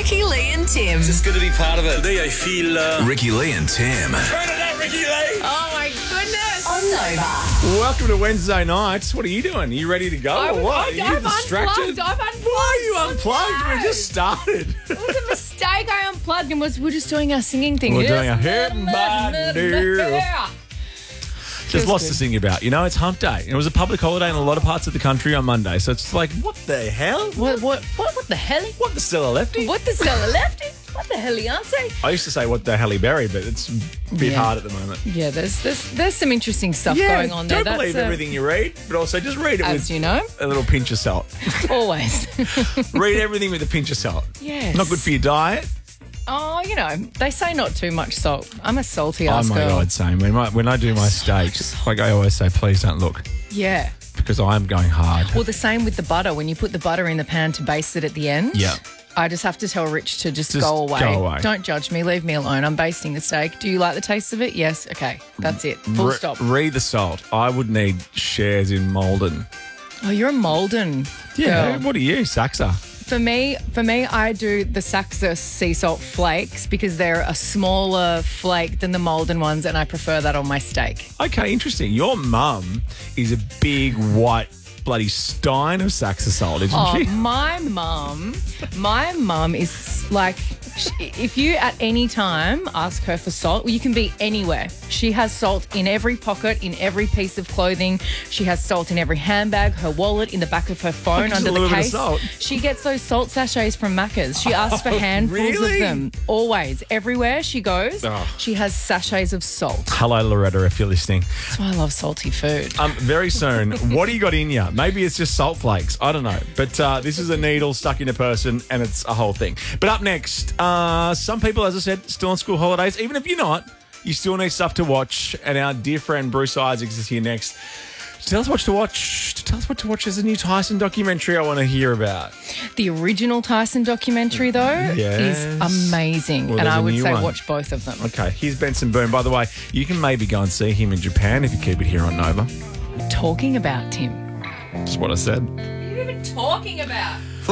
Ricky, Lee and Tim. Just good to be part of it. Today I feel... Ricky, Lee and Tim. Turn it up, Ricky Lee! Oh, my goodness. On Nova. Welcome to Wednesday nights. What are you doing? Are you ready to go or what? Are you distracted? I've unplugged. Why are you unplugged? We just started. It was a mistake. I unplugged and we're just doing our singing thing. We're doing a hip bop. There's lots to sing about. You know, it's hump day. It was a public holiday in a lot of parts of the country on Monday. So it's like, what the hell? What the hell? What the Stella lefty? What the Stella lefty? What the hell, Beyonce? I used to say, what the Halle Berry, but it's a bit hard at the moment. Yeah, there's some interesting stuff going on there. Don't believe everything you read, but also just read it as with you know, a little pinch of salt. Always. Read everything with a pinch of salt. Yes. Not good for your diet. Oh, you know, they say not too much salt. I'm a salty ass Oh, my girl. God, same. When I do my steaks, like I always say, please don't look. Yeah. Because I'm going hard. Well, the same with the butter. When you put the butter in the pan to baste it at the end, Yeah. I just have to tell Rich to just go away. Go away. Don't judge me. Leave me alone. I'm basting the steak. Do you like the taste of it? Yes. Okay. That's it. Full stop. Read the salt. I would need shares in Malden. Oh, you're a Malden Yeah. girl. What are you, Saxa? For me, I do the Saxa sea salt flakes because they're a smaller flake than the Malden ones, and I prefer that on my steak. Okay, interesting. Your mum is a big white bloody stein of Saxa salt, isn't Oh, she? my mum is like, if you at any time ask her for salt, well, you can be anywhere. She has salt in every pocket, in every piece of clothing. She has salt in every handbag, her wallet, in the back of her phone, Just under a the little bit of case. salt. She gets those salt sachets from Macca's. She asks for handfuls really? of them. Always. Everywhere she goes, Oh. she has sachets of salt. Hello, Loretta, if you're listening. That's why I love salty food. Very soon, what do you got in you? Maybe it's just salt flakes. I don't know. But this is a needle stuck in a person, and it's a whole thing. But up next, some people, as I said, still on school holidays. Even if you're not, you still need stuff to watch. And our dear friend Bruce Isaacs is here next. Tell us what to watch. Tell us what to watch. There's a new Tyson documentary I want to hear about. The original Tyson documentary, though, Yes. is amazing. Well, and there's I a would new say one. watch both of them. Okay, here's Benson Boone. By the way, you can maybe go and see him in Japan if you keep it here on Nova. Talking about Tim. That's what I said. What are you even talking about?